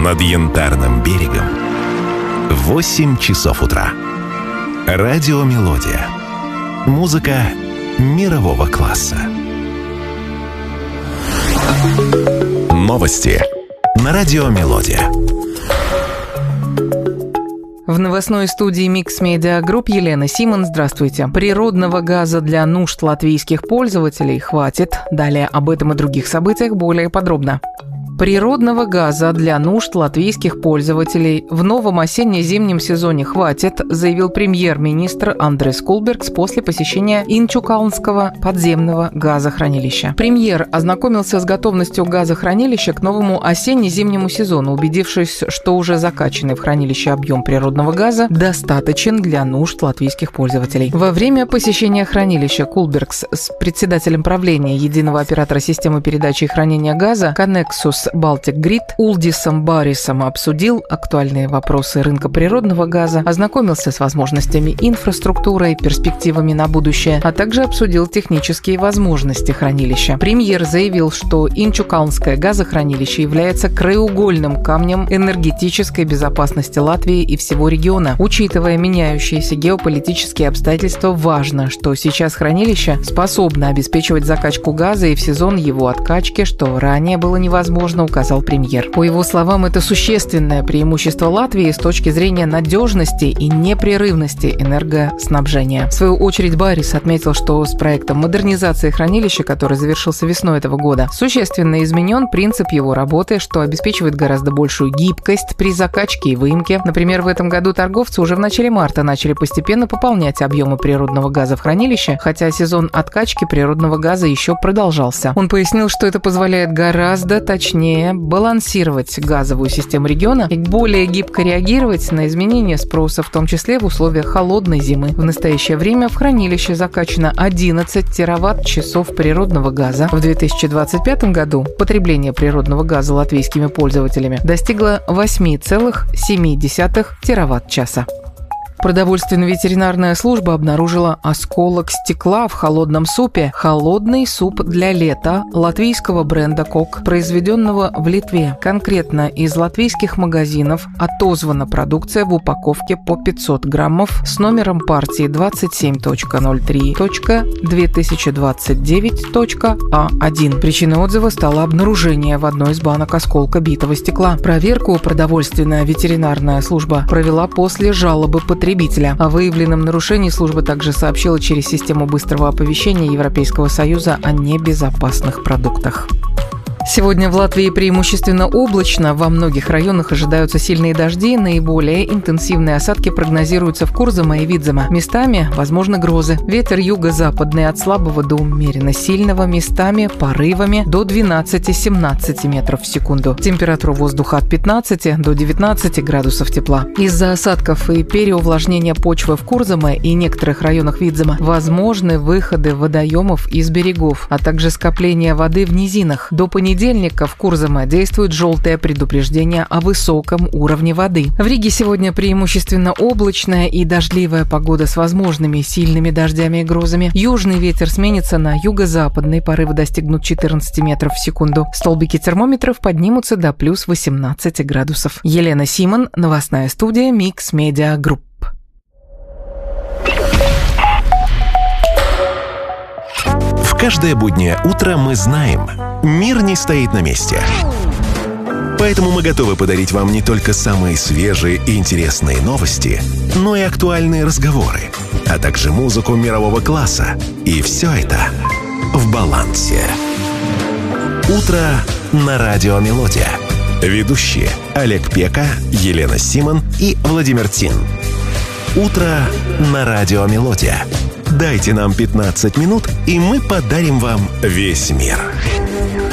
Над Янтарным берегом 8 часов утра. Радиомелодия. Музыка мирового класса. Новости на Радиомелодия. В новостной студии Mix Media Group Елена Симон. Здравствуйте. Природного газа для нужд латвийских пользователей хватит. Далее об этом и других событиях более подробно. Природного газа для нужд латвийских пользователей в новом осенне-зимнем сезоне хватит, заявил премьер-министр Андрес Кулбергс после посещения Инчукалнского подземного газохранилища. Премьер ознакомился с готовностью газохранилища к новому осенне-зимнему сезону, убедившись, что уже закачанный в хранилище объем природного газа достаточен для нужд латвийских пользователей. Во время посещения хранилища Кулбергс с председателем правления единого оператора системы передачи и хранения газа Connexus Baltic Grid Улдисом Баррисом обсудил актуальные вопросы рынка природного газа, ознакомился с возможностями инфраструктуры и перспективами на будущее, а также обсудил технические возможности хранилища. Премьер заявил, что Инчукалнское газохранилище является краеугольным камнем энергетической безопасности Латвии и всего региона. Учитывая меняющиеся геополитические обстоятельства, важно, что сейчас хранилище способно обеспечивать закачку газа и в сезон его откачки, что ранее было невозможно, указал премьер. По его словам, это существенное преимущество Латвии с точки зрения надежности и непрерывности энергоснабжения. В свою очередь, Баррис отметил, что с проектом модернизации хранилища, который завершился весной этого года, существенно изменен принцип его работы, что обеспечивает гораздо большую гибкость при закачке и выемке. Например, в этом году торговцы уже в начале марта начали постепенно пополнять объемы природного газа в хранилище, хотя сезон откачки природного газа еще продолжался. Он пояснил, что это позволяет гораздо точнее балансировать газовую систему региона и более гибко реагировать на изменения спроса, в том числе в условиях холодной зимы. В настоящее время в хранилище закачано 11 тераватт-часов природного газа. В 2025 году потребление природного газа латвийскими пользователями достигло 8,7 тераватт-часа. Продовольственно-ветеринарная служба обнаружила осколок стекла в холодном супе. Холодный суп для лета латвийского бренда «Кок», произведенного в Литве. Конкретно из латвийских магазинов отозвана продукция в упаковке по 500 граммов с номером партии 27.03.2029.А1. Причиной отзыва стало обнаружение в одной из банок осколка битого стекла. Проверку продовольственно-ветеринарная служба провела после жалобы потребителя. О выявленном нарушении служба также сообщила через систему быстрого оповещения Европейского Союза о небезопасных продуктах. Сегодня в Латвии преимущественно облачно, во многих районах ожидаются сильные дожди, наиболее интенсивные осадки прогнозируются в Курзаме и Видземе. Местами возможны грозы. Ветер юго-западный от слабого до умеренно сильного, местами порывами до 12-17 метров в секунду. Температура воздуха от 15 до 19 градусов тепла. Из-за осадков и переувлажнения почвы в Курзаме и некоторых районах Видзема возможны выходы водоемов из берегов, а также скопление воды в низинах. До понедельника в Курзаме действует желтое предупреждение о высоком уровне воды. В Риге сегодня преимущественно облачная и дождливая погода с возможными сильными дождями и грозами. Южный ветер сменится на юго-западный, порывы достигнут 14 метров в секунду. Столбики термометров поднимутся до плюс 18 градусов. Елена Симон, новостная студия Mix Media Group. Каждое буднее утро мы знаем, мир не стоит на месте. Поэтому мы готовы подарить вам не только самые свежие и интересные новости, но и актуальные разговоры, а также музыку мирового класса. И все это в балансе. Утро на Радиомелодия. Ведущие Олег Пека, Елена Симон и Владимир Тин. Утро на Радиомелодия. Дайте нам 15 минут, и мы подарим вам весь мир.